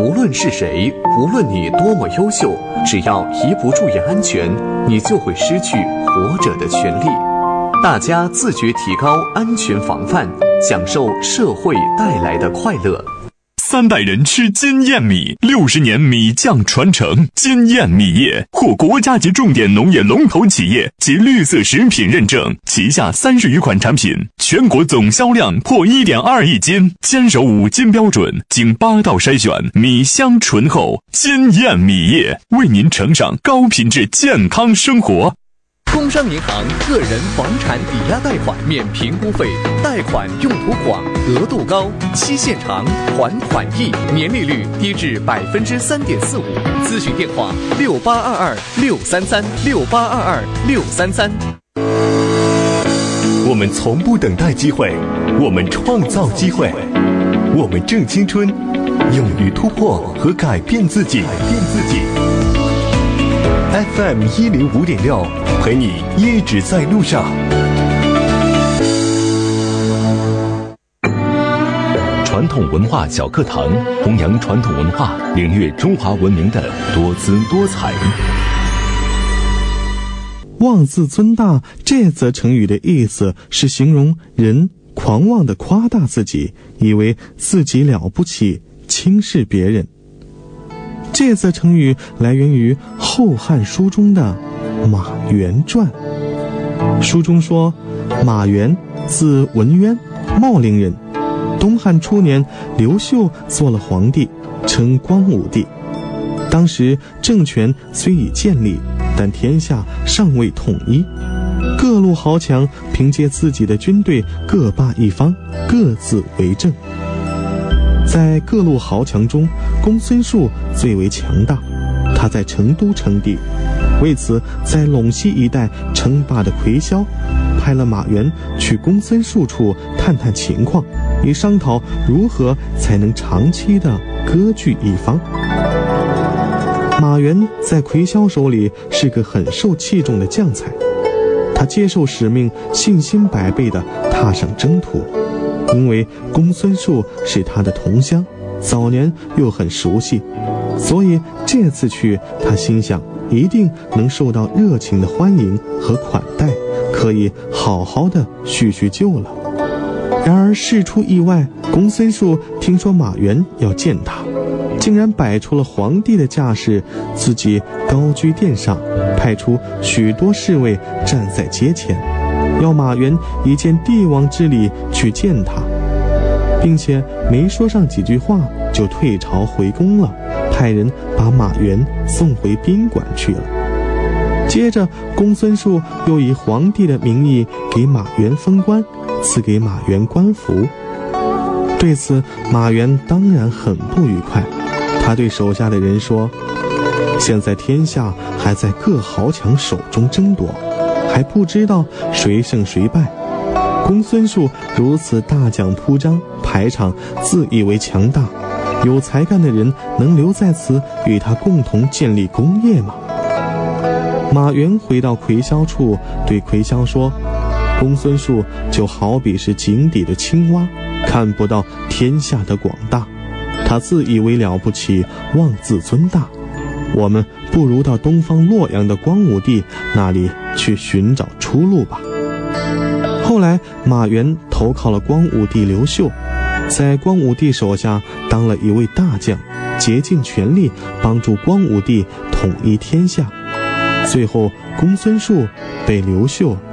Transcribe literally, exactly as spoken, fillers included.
无论是谁，无论你多么优秀，只要一不注意安全，你就会失去活着的权利。大家自觉提高安全防范，享受社会带来的快乐。 三代人吃金燕米，六十年米酱传承。金燕米业获国家级重点农业龙头企业及绿色食品认证，旗下三十余款产品，全国总销量破 一点二亿斤，坚守五金标准，经八道筛选，米香醇厚。金燕米业为您呈上高品质健康生活。 工商银行个人房产抵押贷款免评估费，贷款用途广，额度高，期限长，还款易，年利率低至百分之三点四五。咨询电话：六八二二六三三六八二二六三三。 我们从不等待机会，我们创造机会，我们正青春，勇于突破和改变自己。改变自己。F M 一零五点六，陪你一直在路上。传统文化小课堂，弘扬传统文化，领略中华文明的多姿多彩。 妄自尊大这则成语的意思是形容人狂妄地夸大自己，以为自己了不起，轻视别人。这则成语来源于《后汉书》中的《马援传》。书中说，马援字文渊，茂陵人。东汉初年，刘秀做了皇帝，称光武帝。当时政权虽已建立，但天下尚未统一，各路豪强凭借自己的军队各霸一方，各自为政。在各路豪强中，公孙述最为强大，他在成都称帝。为此，在陇西一带称霸的魁霄派了马援去公孙述处探探情况，以商讨如何才能长期的割据一方。马援在魁霄手里是个很受器重的将才，他接受使命，信心百倍地踏上征途。因为公孙述是他的同乡，早年又很熟悉，所以这次去，他心想一定能受到热情的欢迎和款待，可以好好的叙叙旧了。然而事出意外，公孙述听说马援要见他，竟然摆出了皇帝的架势，自己高居殿上，派出许多侍卫站在阶前，要马援以见帝王之礼去见他，并且没说上几句话就退朝回宫了，派人把马援送回宾馆去了。接着公孙述又以皇帝的名义给马援封官，赐给马援官服。对此马援当然很不愉快，他对手下的人说，现在天下还在各豪强手中争夺，还不知道谁胜谁败。公孙述如此大讲铺张，排场，自以为强大，有才干的人能留在此与他共同建立功业吗？马援回到魁霄处，对魁霄说，公孙述就好比是井底的青蛙，看不到天下的广大，他自以为了不起，妄自尊大，我们不如到东方洛阳的光武帝那里去寻找出路吧。后来马援投靠了光武帝刘秀，在光武帝手下当了一位大将，竭尽全力帮助光武帝统一天下。最后公孙述被刘秀